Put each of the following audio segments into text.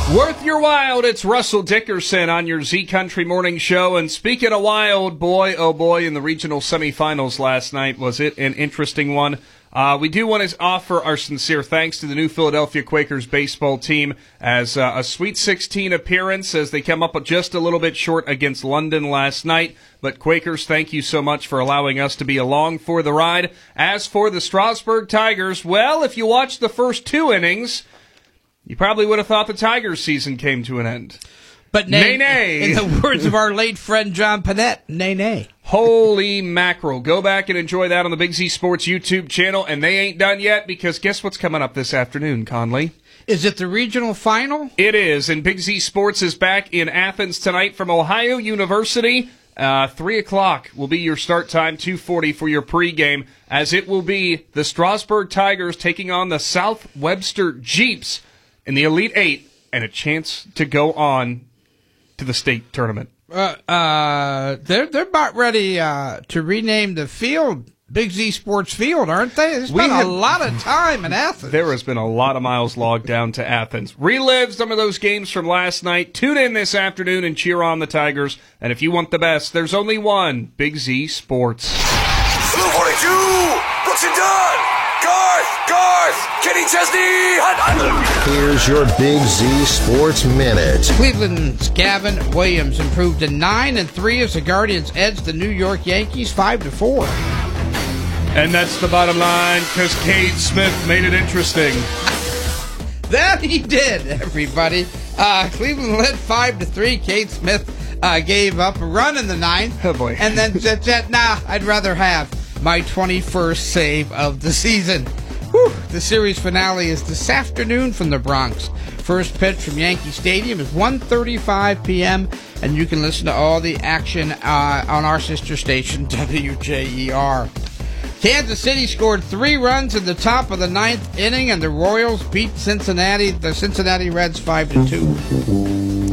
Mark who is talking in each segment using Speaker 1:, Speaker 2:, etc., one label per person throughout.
Speaker 1: Worth your wild, it's Russell Dickerson on your Z Country Morning Show. And speaking of wild, boy, oh boy, in the regional semifinals last night, was it an interesting one? We do want to offer our sincere thanks to the new Philadelphia Quakers baseball team as a Sweet 16 appearance as they come up just a little bit short against London last night. But Quakers, thank you so much for allowing us to be along for the ride. As for the Strasburg Tigers, well, if you watched the first two innings, you probably would have thought the Tigers' season came to an end.
Speaker 2: But nay. In the words of our late friend John Panette, nay.
Speaker 1: Holy mackerel. Go back and enjoy that on the Big Z Sports YouTube channel. And they ain't done yet because guess what's coming up this afternoon, Conley?
Speaker 2: Is it the regional final?
Speaker 1: It is. And Big Z Sports is back in Athens tonight from Ohio University. 3 o'clock will be your start time, 2:40 for your pregame, as it will be the Strasburg Tigers taking on the South Webster Jeeps in the Elite Eight and a chance to go on to the state tournament.
Speaker 2: They're about ready to rename the field Big Z Sports Field, aren't they? There's been a lot of time in Athens.
Speaker 1: There has been a lot of miles logged down to Athens. Relive some of those games from last night. Tune in this afternoon and cheer on the Tigers. And if you want the best, there's only one, Big Z Sports.
Speaker 3: Blue 42, Brooks and Dunn, Garth, Kenny Chesney, Hunt.
Speaker 4: Here's your Big Z Sports Minute.
Speaker 2: Cleveland's Gavin Williams improved to 9-3 as the Guardians edged the New York Yankees 5-4.
Speaker 1: And that's the bottom line, because Cade Smith made it interesting.
Speaker 2: That he did, everybody. Cleveland led 5-3. Cade Smith gave up a run in the ninth.
Speaker 1: Oh, boy.
Speaker 2: And then said, I'd rather have my 21st save of the season. Whew. The series finale is this afternoon from the Bronx. First pitch from Yankee Stadium is 1:35 p.m., and you can listen to all the action on our sister station, WJER. Kansas City scored 3 runs in the top of the ninth inning, and the Royals beat the Cincinnati Reds 5-2.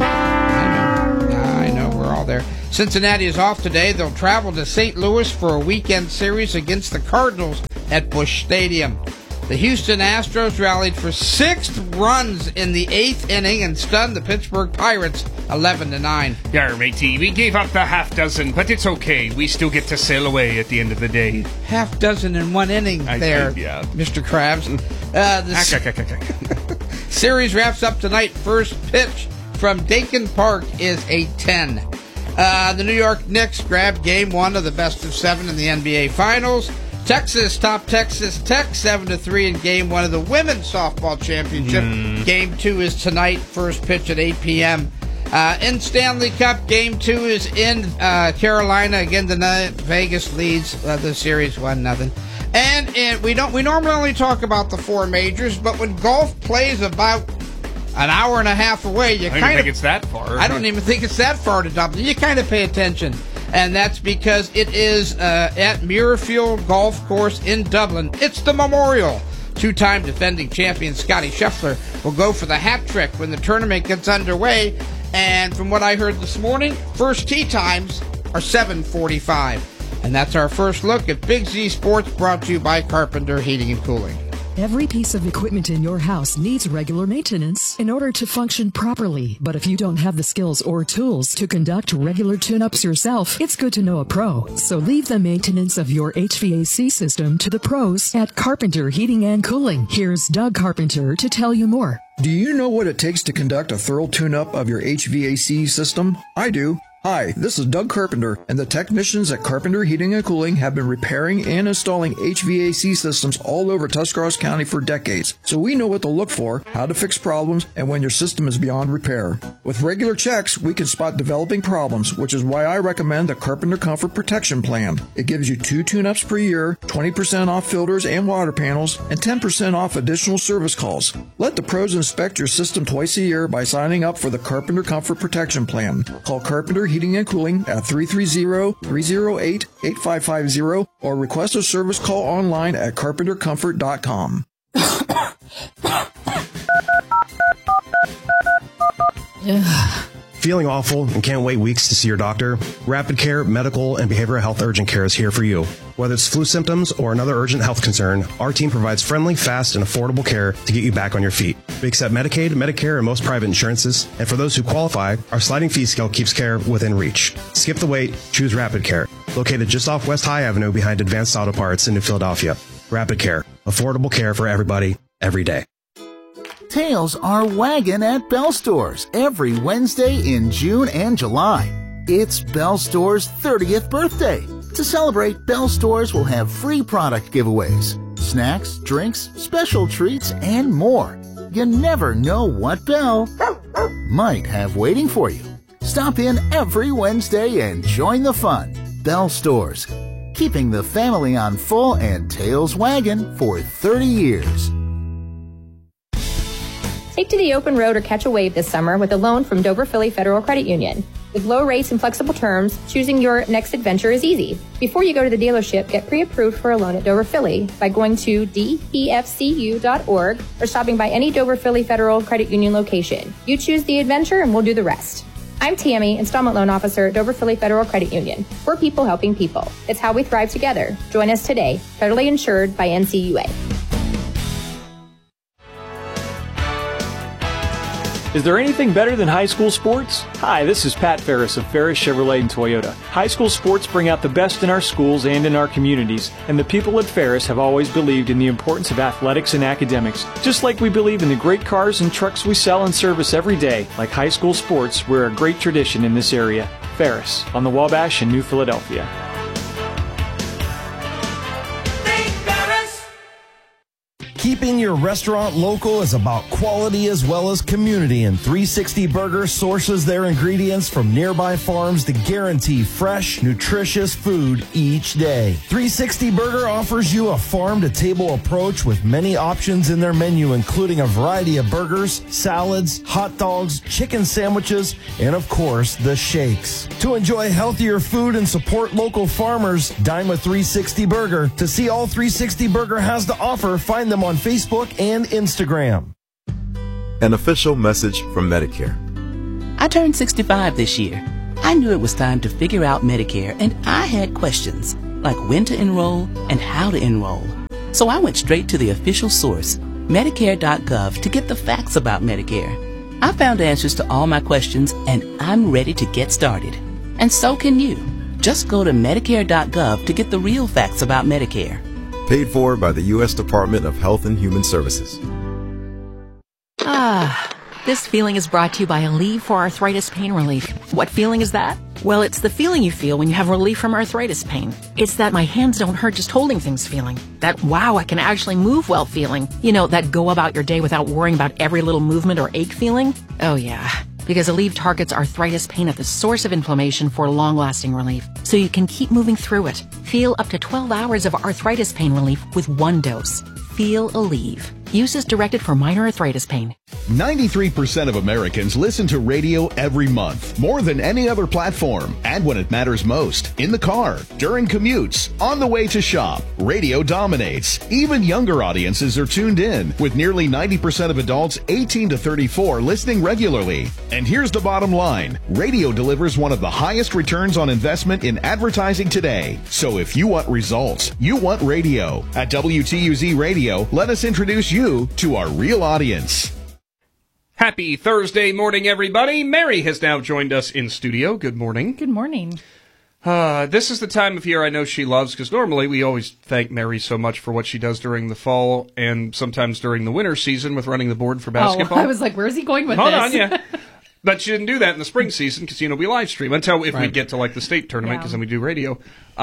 Speaker 2: I know, we're all there. Cincinnati is off today. They'll travel to St. Louis for a weekend series against the Cardinals at Busch Stadium. The Houston Astros rallied for 6 runs in the 8th inning and stunned the Pittsburgh Pirates 11-9.
Speaker 1: Yarr, matey, we gave up the half dozen, but it's okay. We still get to sail away at the end of the day.
Speaker 2: Half dozen in one inning
Speaker 1: yeah.
Speaker 2: Mr. Krabs. Series wraps up tonight. First pitch from Dakin Park is a 10. The New York Knicks grabbed Game 1 of the best of 7 in the NBA Finals. Texas topped Texas Tech 7-3 in Game 1 of the Women's Softball Championship. Game 2 is tonight, first pitch at 8 p.m. In Stanley Cup, Game 2 is in Carolina. Again, tonight, Vegas leads the series 1-0. And we normally only talk about the 4 majors, but when golf plays about an hour and a half away,
Speaker 1: I don't think it's that far.
Speaker 2: I don't even think it's that far to Dublin. You kind of pay attention. And that's because it is at Muirfield Golf Course in Dublin. It's the Memorial. 2-time defending champion Scotty Scheffler will go for the hat trick when the tournament gets underway. And from what I heard this morning, first tee times are 7:45. And that's our first look at Big Z Sports, brought to you by Carpenter Heating and Cooling.
Speaker 5: Every piece of equipment in your house needs regular maintenance in order to function properly. But if you don't have the skills or tools to conduct regular tune-ups yourself, it's good to know a pro. So leave the maintenance of your HVAC system to the pros at Carpenter Heating and Cooling. Here's Doug Carpenter to tell you more.
Speaker 6: Do you know what it takes to conduct a thorough tune-up of your HVAC system? I do. Hi, this is Doug Carpenter, and the technicians at Carpenter Heating and Cooling have been repairing and installing HVAC systems all over Tuscarawas County for decades, so we know what to look for, how to fix problems, and when your system is beyond repair. With regular checks, we can spot developing problems, which is why I recommend the Carpenter Comfort Protection Plan. It gives you 2 tune-ups per year, 20% off filters and water panels, and 10% off additional service calls. Let the pros inspect your system twice a year by signing up for the Carpenter Comfort Protection Plan. Call Carpenter Heating and Cooling at 330-308-8550 or request a service call online at carpentercomfort.com.
Speaker 7: Feeling awful and can't wait weeks to see your doctor? Rapid Care Medical and Behavioral Health Urgent Care is here for you. Whether it's flu symptoms or another urgent health concern, our team provides friendly, fast, and affordable care to get you back on your feet. We accept Medicaid, Medicare, and most private insurances. And for those who qualify, our sliding fee scale keeps care within reach. Skip the wait, choose Rapid Care. Located just off West High Avenue behind Advanced Auto Parts in New Philadelphia. Rapid Care. Affordable care for everybody, every day.
Speaker 8: Tails are wagging at Bell Stores every Wednesday in June and July. It's Bell Stores' 30th birthday. To celebrate, Bell Stores will have free product giveaways, snacks, drinks, special treats, and more. You never know what Bell might have waiting for you. Stop in every Wednesday and join the fun. Bell Stores, keeping the family on full and tails wagging for 30 years.
Speaker 9: Take to the open road or catch a wave this summer with a loan from Dover Philly Federal Credit Union. With low rates and flexible terms, choosing your next adventure is easy. Before you go to the dealership, get pre-approved for a loan at Dover Philly by going to dpfcu.org or stopping by any Dover Philly Federal Credit Union location. You choose the adventure and we'll do the rest. I'm Tammy, Installment Loan Officer at Dover Philly Federal Credit Union. We're people helping people. It's how we thrive together. Join us today. Federally insured by NCUA.
Speaker 10: Is there anything better than high school sports? Hi, this is Pat Ferris of Ferris Chevrolet and Toyota. High school sports bring out the best in our schools and in our communities, and the people at Ferris have always believed in the importance of athletics and academics. Just like we believe in the great cars and trucks we sell and service every day, like high school sports, we're a great tradition in this area. Ferris, on the Wabash in New Philadelphia.
Speaker 11: Keeping your restaurant local is about quality as well as community, and 360 Burger sources their ingredients from nearby farms to guarantee fresh, nutritious food each day. 360 Burger offers you a farm-to-table approach with many options in their menu, including a variety of burgers, salads, hot dogs, chicken sandwiches, and of course, the shakes. To enjoy healthier food and support local farmers, dine with 360 Burger. To see all 360 Burger has to offer, find them on Facebook and Instagram.
Speaker 12: An official message from Medicare.
Speaker 13: I turned 65 this year. I knew it was time to figure out Medicare, and I had questions, like when to enroll and how to enroll. So I went straight to the official source, Medicare.gov, to get the facts about Medicare. I found answers to all my questions, and I'm ready to get started. And so can you. Just go to Medicare.gov to get the real facts about Medicare.
Speaker 12: Paid for by the U.S. Department of Health and Human Services.
Speaker 14: This feeling is brought to you by Aleve for Arthritis Pain Relief. What feeling is that? Well, it's the feeling you feel when you have relief from arthritis pain. It's that my hands don't hurt just holding things feeling. That wow, I can actually move well feeling. You know, that go about your day without worrying about every little movement or ache feeling. Oh yeah. Because Aleve targets arthritis pain at the source of inflammation for long-lasting relief, so you can keep moving through it. Feel up to 12 hours of arthritis pain relief with one dose. Feel Aleve. Use as directed for minor arthritis pain.
Speaker 15: 93% of Americans listen to radio every month, more than any other platform, and when it matters most, in the car, during commutes, on the way to shop. Radio dominates. Even younger audiences are tuned in, with nearly 90% of adults 18 to 34 listening regularly. And here's the bottom line. Radio delivers one of the highest returns on investment in advertising today. So if you want results, you want radio. At WTUZ Radio, let us introduce you to our real audience.
Speaker 1: Happy Thursday morning, everybody. Mary has now joined us in studio. Good morning.
Speaker 16: Good morning.
Speaker 1: This is the time of year I know she loves, because normally we always thank Mary so much for what she does during the fall and sometimes during the winter season with running the board for basketball.
Speaker 16: Oh, I was like, where's he going with
Speaker 1: Hold
Speaker 16: this?
Speaker 1: on, yeah. But she didn't do that in the spring season because, we live stream until if we get to like the state tournament, because then we do radio.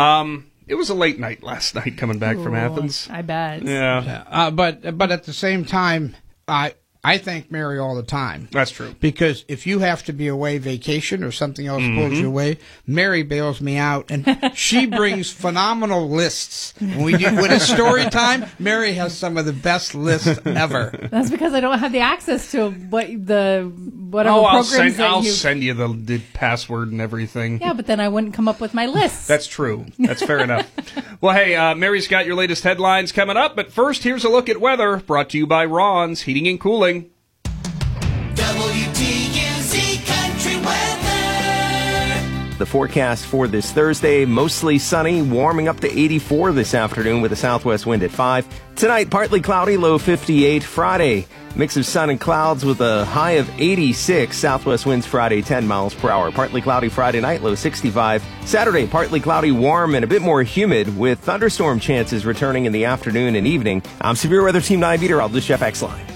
Speaker 1: It was a late night last night coming back from Athens.
Speaker 16: I bet.
Speaker 1: Yeah.
Speaker 2: But at the same time, I thank Mary all the time.
Speaker 1: That's true.
Speaker 2: Because if you have to be away vacation or something else pulls you away, Mary bails me out, and she brings phenomenal lists. When it's story time, Mary has some of the best lists ever.
Speaker 16: That's because I don't have the access to whatever programs
Speaker 1: I'll send you the password and everything.
Speaker 16: Yeah, but then I wouldn't come up with my list.
Speaker 1: That's true. That's fair enough. Well, hey, Mary's got your latest headlines coming up, but first, here's a look at weather, brought to you by Ron's Heating and Cooling.
Speaker 17: WTUZ Country Weather. The forecast for this Thursday, mostly sunny, warming up to 84 this afternoon with a southwest wind at 5. Tonight, partly cloudy, low 58. Friday, mix of sun and clouds with a high of 86. Southwest winds Friday, 10 miles per hour. Partly cloudy Friday night, low 65. Saturday, partly cloudy, warm, and a bit more humid with thunderstorm chances returning in the afternoon and evening. I'm Severe Weather Team 9 meteorologist Jeff Exline.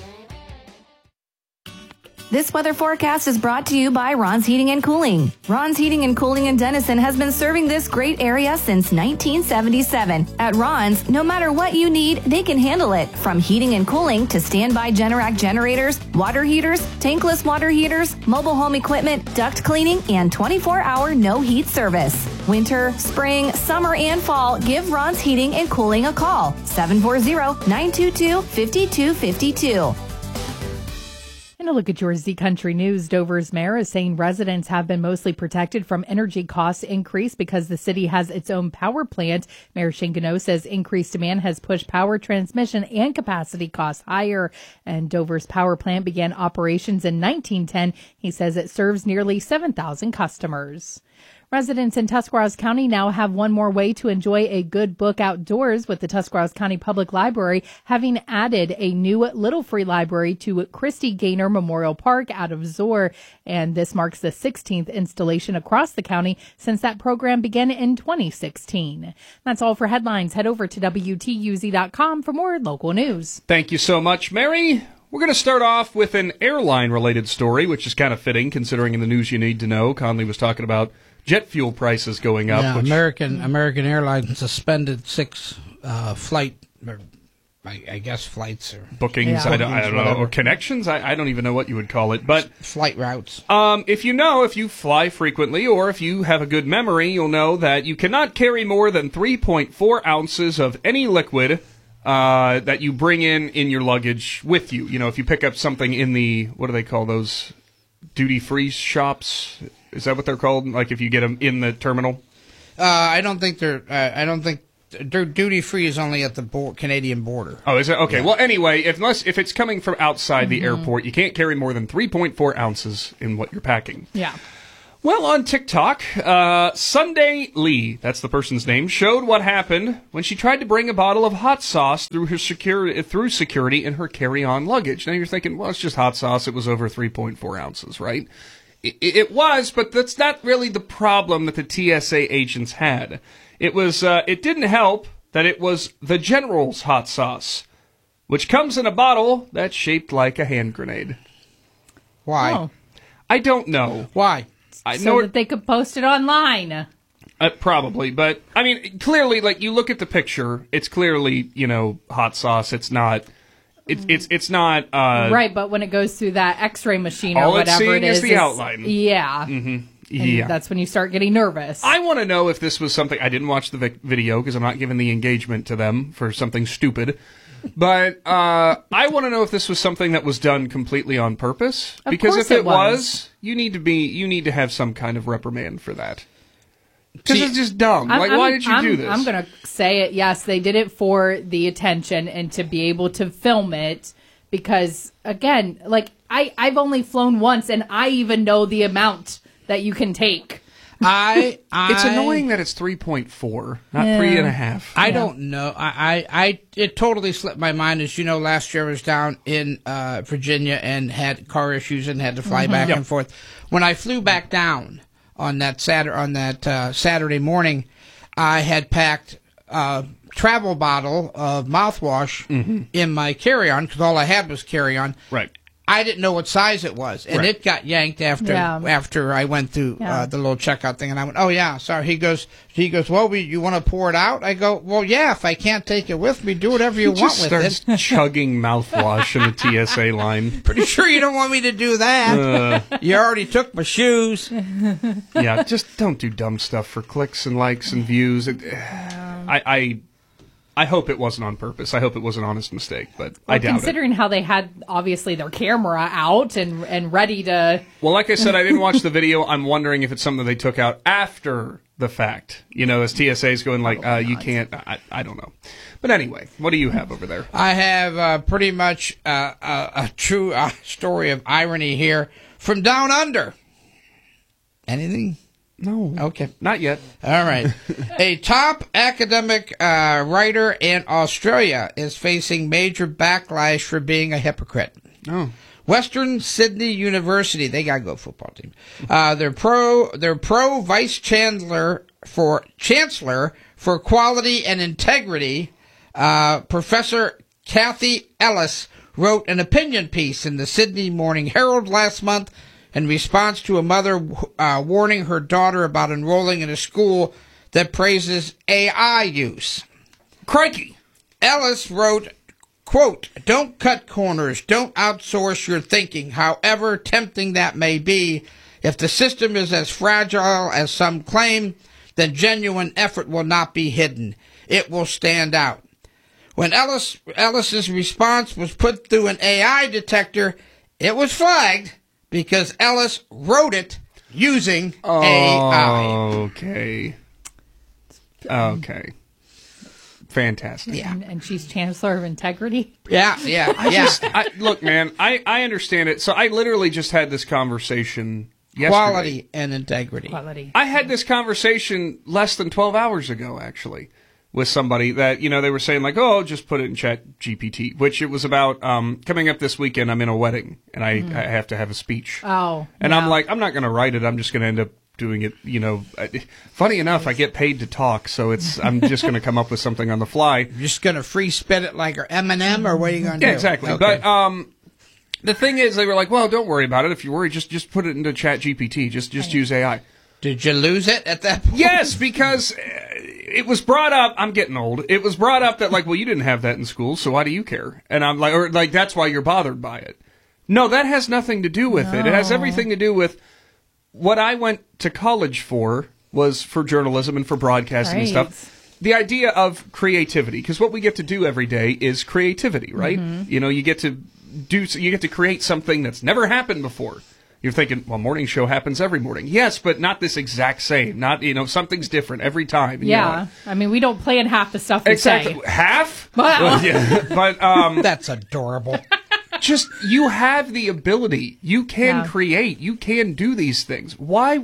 Speaker 18: This weather forecast is brought to you by Ron's Heating and Cooling. Ron's Heating and Cooling in Denison has been serving this great area since 1977. At Ron's, no matter what you need, they can handle it. From heating and cooling to standby Generac generators, water heaters, tankless water heaters, mobile home equipment, duct cleaning, and 24-hour no-heat service. Winter, spring, summer, and fall, give Ron's Heating and Cooling a call. 740-922-5252.
Speaker 16: And a look at your Z Country News. Dover's mayor is saying residents have been mostly protected from energy cost increase because the city has its own power plant. Mayor Shinkono says increased demand has pushed power transmission and capacity costs higher. And Dover's power plant began operations in 1910. He says it serves nearly 7,000 customers. Residents in Tuscarawas County now have one more way to enjoy a good book outdoors, with the Tuscarawas County Public Library having added a new Little Free Library to Christy Gaynor Memorial Park out of Zoar. And this marks the 16th installation across the county since that program began in 2016. That's all for headlines. Head over to WTUZ.com for more local news.
Speaker 1: Thank you so much, Mary. We're going to start off with an airline-related story, which is kind of fitting considering in the news you need to know. Conley was talking about jet fuel prices going up.
Speaker 2: Yeah,
Speaker 1: which
Speaker 2: American Airlines suspended 6 flights or
Speaker 1: bookings. I don't know, or connections. I don't even know what you would call it, but
Speaker 2: flight routes.
Speaker 1: If you fly frequently, or if you have a good memory, you'll know that you cannot carry more than 3.4 ounces of any liquid that you bring in your luggage with you. You know, if you pick up something in the, what do they call those, duty-free shops? Is that what they're called? Like if you get them in the terminal?
Speaker 2: I don't think duty free is only at the Canadian border.
Speaker 1: Oh, is it? Okay. Yeah. Well, anyway, if it's coming from outside the airport, you can't carry more than 3.4 ounces in what you're packing.
Speaker 16: Yeah.
Speaker 1: Well, on TikTok, Sunday Lee, that's the person's name, showed what happened when she tried to bring a bottle of hot sauce through security in her carry-on luggage. Now you're thinking, well, it's just hot sauce. It was over 3.4 ounces, right? It was, but that's not really the problem that the TSA agents had. It was. It didn't help that it was the General's hot sauce, which comes in a bottle that's shaped like a hand grenade.
Speaker 2: Why?
Speaker 16: Oh.
Speaker 1: I don't know.
Speaker 2: Why?
Speaker 16: So that they could post it online.
Speaker 1: Probably, but I mean, clearly, like you look at the picture, it's clearly hot sauce. It's not. It's not
Speaker 16: right, but when it goes through that X-ray machine or whatever it is,
Speaker 1: the outline.
Speaker 16: Yeah,
Speaker 1: yeah.
Speaker 16: That's when you start getting nervous.
Speaker 1: I want to know if this was something. I didn't watch the video because I'm not giving the engagement to them for something stupid. But I want to know if this was something that was done completely on purpose. Because if it was, you need to have some kind of reprimand for that. Because it's just dumb. Why did you do this?
Speaker 16: I'm going to say it. Yes, they did it for the attention and to be able to film it. Because, again, I've only flown once, and I even know the amount that you can take.
Speaker 1: It's annoying that it's 3.4, not 3.5.
Speaker 2: I don't know. It totally slipped my mind. As you know, last year I was down in Virginia and had car issues and had to fly back and forth. When I flew back down on that Saturday morning, I had packed a travel bottle of mouthwash in my carry-on because all I had was carry-on.
Speaker 1: Right.
Speaker 2: I didn't know what size it was, and it got yanked after I went through the little checkout thing, and I went, "Oh yeah, sorry." He goes, "Well, you want to pour it out?" I go, "Well, yeah. If I can't take it with me, do whatever you want with it."
Speaker 1: Starts chugging mouthwash in the TSA line.
Speaker 2: Pretty sure you don't want me to do that. You already took my shoes.
Speaker 1: Yeah, just don't do dumb stuff for clicks and likes and views. I hope it wasn't on purpose. I hope it was an honest mistake, but I doubt it.
Speaker 16: Considering how they had, obviously, their camera out and ready to...
Speaker 1: Well, like I said, I didn't watch the video. I'm wondering if it's something they took out after the fact. As TSA's going you can't... I don't know. But anyway, what do you have over there?
Speaker 2: I have pretty much a true story of irony here from Down Under. Anything?
Speaker 1: No.
Speaker 2: Okay.
Speaker 1: Not yet.
Speaker 2: All right. A top academic writer in Australia is facing major backlash for being a hypocrite.
Speaker 1: Oh.
Speaker 2: Western Sydney University, they gotta go football team. Their pro vice chancellor for quality and integrity, Professor Kathy Ellis, wrote an opinion piece in the Sydney Morning Herald last month in response to a mother warning her daughter about enrolling in a school that praises AI use.
Speaker 1: Crikey!
Speaker 2: Ellis wrote, quote, "Don't cut corners. Don't outsource your thinking, however tempting that may be. If the system is as fragile as some claim, then genuine effort will not be hidden. It will stand out." When Ellis's response was put through an AI detector, it was flagged because Ellis wrote it using AI.
Speaker 1: Okay. Okay. Fantastic.
Speaker 2: Yeah.
Speaker 16: And she's Chancellor of Integrity.
Speaker 2: Yeah.
Speaker 1: Look, man, I understand it. So I literally just had this conversation yesterday.
Speaker 2: Quality and integrity.
Speaker 1: I had this conversation less than 12 hours ago, actually, with somebody that, they were saying, like, oh, just put it in Chat GPT, which it was about coming up this weekend. I'm in a wedding, and I have to have a speech.
Speaker 16: Oh.
Speaker 1: And I'm like, I'm not going to write it. I'm just going to end up doing it, funny enough, I get paid to talk, so I'm just going to come up with something on the fly.
Speaker 2: You're just going to free spit it like Eminem, or what are you going to do?
Speaker 1: Yeah, exactly.
Speaker 2: Okay.
Speaker 1: But the thing is, they were like, well, don't worry about it. If you're worried, just put it into Chat GPT. Just use AI.
Speaker 2: Did you lose it at that point?
Speaker 1: Yes, because it was brought up, I'm getting old, it was brought up that, like, well, you didn't have that in school, so why do you care? And I'm like, or like, that's why you're bothered by it. No, that has nothing to do with it. It has everything to do with what I went to college for was for journalism and for broadcasting and stuff. The idea of creativity, because what we get to do every day is creativity, right?
Speaker 16: Mm-hmm.
Speaker 1: You get to create something that's never happened before. You're thinking, well, morning show happens every morning. Yes, but not this exact same. Not, something's different every time.
Speaker 16: Yeah. I mean, we don't plan half the stuff we
Speaker 1: exactly.
Speaker 16: say.
Speaker 1: Half?
Speaker 16: Well,
Speaker 1: yeah. But
Speaker 2: that's adorable.
Speaker 1: Just, you have the ability. You can create. You can do these things. Why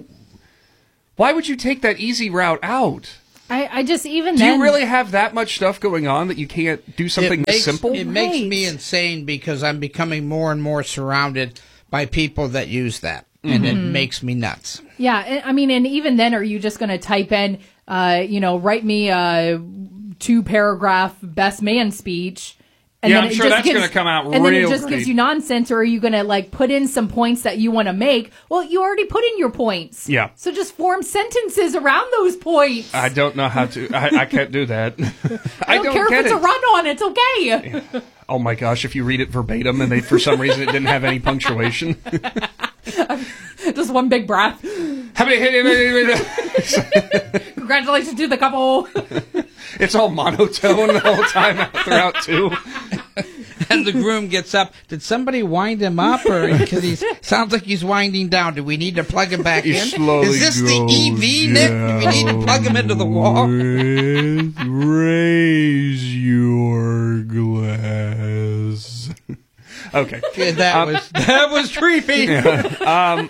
Speaker 1: would you take that easy route out?
Speaker 16: I just, even
Speaker 1: do
Speaker 16: then...
Speaker 1: you really have that much stuff going on that you can't do something this simple?
Speaker 2: It makes me insane because I'm becoming more and more surrounded by people that use that, and it makes me nuts.
Speaker 16: Yeah, I mean, and even then, are you just going to type in, write me a 2-paragraph best man speech? And
Speaker 1: yeah,
Speaker 16: then
Speaker 1: I'm sure that's going to come out real
Speaker 16: And then it just
Speaker 1: great.
Speaker 16: gives you nonsense, or are you going to, put in some points that you want to make? Well, you already put in your points.
Speaker 1: Yeah.
Speaker 16: So just form sentences around those points.
Speaker 1: I don't know how to. I can't do that.
Speaker 16: I don't care if it's a run-on. It's okay.
Speaker 1: Yeah. Oh, my gosh, if you read it verbatim and for some reason it didn't have any punctuation.
Speaker 16: Just one big breath. Congratulations to the couple.
Speaker 1: It's all monotone the whole time throughout, too.
Speaker 2: And the groom gets up. Did somebody wind him up? Or because he sounds like he's winding down. Do we need to plug him back in? Is this the EV, Nick? Do we need to plug him into the wall?
Speaker 1: Raise your glass. Okay.
Speaker 2: Yeah, that was creepy.
Speaker 1: Yeah.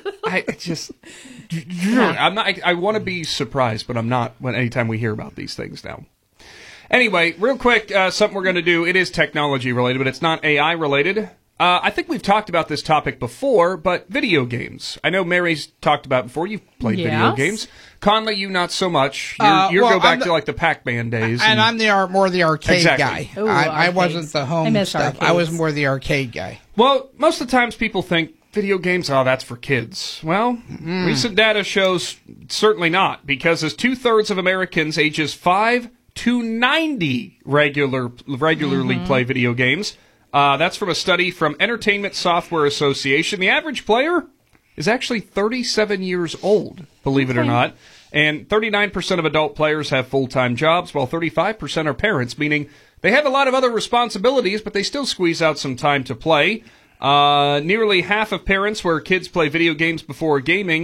Speaker 1: I'm not. I want to be surprised, but I'm not. Anytime we hear about these things now. Anyway, real quick, something we're going to do. It is technology related, but it's not AI related. I think we've talked about this topic before, but video games. I know Mary's talked about it before. You've played video games. Conley, you not so much. You go back to the Pac-Man days.
Speaker 2: And I'm more the arcade guy.
Speaker 16: Ooh,
Speaker 2: I wasn't the home stuff.
Speaker 16: Arcades.
Speaker 2: I was more the arcade guy.
Speaker 1: Well, most of the times people think video games, that's for kids. Well, recent data shows certainly not, because as 2/3 of Americans ages 5 to 90 regularly play video games. That's from a study from Entertainment Software Association. The average player is actually 37 years old, believe it or not. And 39% of adult players have full-time jobs, while 35% are parents, meaning they have a lot of other responsibilities, but they still squeeze out some time to play. Nearly half of parents where kids play video games before gaming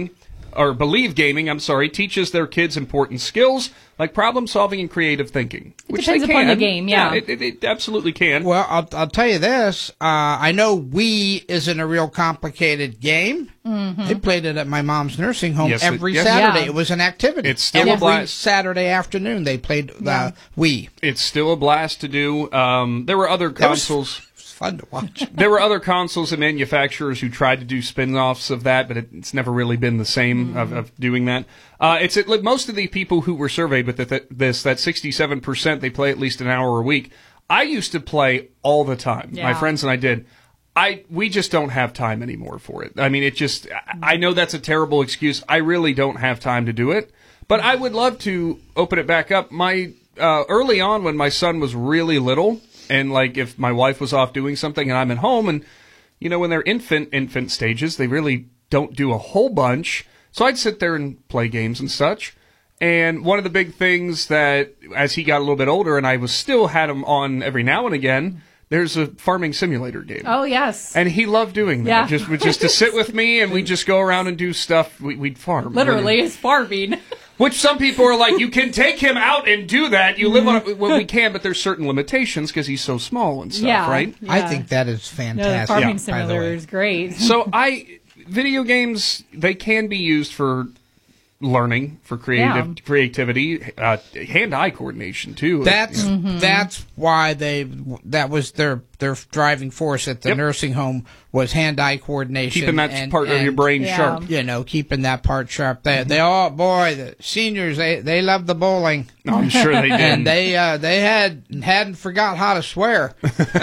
Speaker 1: believe gaming, teaches their kids important skills like problem solving and creative thinking. Which
Speaker 16: depends
Speaker 1: they
Speaker 16: upon
Speaker 1: can.
Speaker 16: the game, yeah.
Speaker 1: It absolutely can.
Speaker 2: Well, I'll tell you this. I know Wii isn't a real complicated game.
Speaker 16: Mm-hmm.
Speaker 2: They played it at my mom's nursing home
Speaker 1: Yes,
Speaker 2: every
Speaker 1: yes.
Speaker 2: Saturday.
Speaker 16: Yeah.
Speaker 2: It was an activity.
Speaker 1: It's still
Speaker 2: every
Speaker 1: a blast.
Speaker 2: Saturday afternoon they played Wii.
Speaker 1: It's still a blast to do. There were other consoles.
Speaker 2: It's fun to watch.
Speaker 1: There were other consoles and manufacturers who tried to do spin-offs of that, but it's never really been the same of doing that. Most of the people who were surveyed with that 67%, they play at least an hour a week. I used to play all the time.
Speaker 16: Yeah.
Speaker 1: My friends and I did. We just don't have time anymore for it. I mean, I know that's a terrible excuse. I really don't have time to do it. But I would love to open it back up. Early on when my son was really little, and like if my wife was off doing something and I'm at home, and when they're infant stages, they really don't do a whole bunch. So I'd sit there and play games and such. And one of the big things that as he got a little bit older, and I had him on every now and again, there's a farming simulator game.
Speaker 16: Oh, yes.
Speaker 1: And he loved doing that.
Speaker 16: Yeah.
Speaker 1: Just to sit with me, and we'd just go around and do stuff. We'd farm.
Speaker 16: Literally, it's farming.
Speaker 1: Which some people are like, you can take him out and do that. You live on it. Well, we can, but there's certain limitations because he's so small and stuff, right?
Speaker 16: Yeah.
Speaker 2: I think that is fantastic.
Speaker 16: No, the farming
Speaker 2: by the
Speaker 16: simulator
Speaker 2: way.
Speaker 16: is great.
Speaker 1: So video games, they can be used for learning, for creativity, hand-eye coordination too.
Speaker 2: That's why that was their driving force at the nursing home was hand-eye coordination,
Speaker 1: keeping that part of your brain sharp.
Speaker 2: Keeping that part sharp. They all, the seniors they love the bowling.
Speaker 1: No, I'm sure they did,
Speaker 2: and they hadn't forgot how to swear.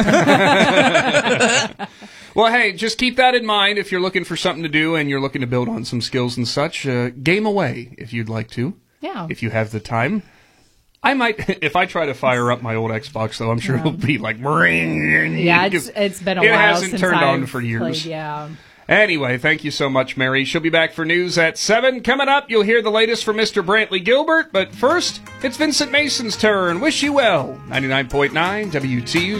Speaker 1: Well, hey, just keep that in mind if you're looking for something to do and you're looking to build on some skills and such. Game away if you'd like to.
Speaker 16: Yeah.
Speaker 1: If you have the time. I might, if I try to fire up my old Xbox, though, I'm sure it'll be like...
Speaker 16: Yeah, it's been a while
Speaker 1: It hasn't
Speaker 16: since
Speaker 1: turned on
Speaker 16: I've
Speaker 1: for years.
Speaker 16: played, yeah.
Speaker 1: Anyway, thank you so much, Mary. She'll be back for news at 7. Coming up, you'll hear the latest from Mr. Brantley Gilbert. But first, it's Vincent Mason's turn. Wish you well. 99.9 WTU.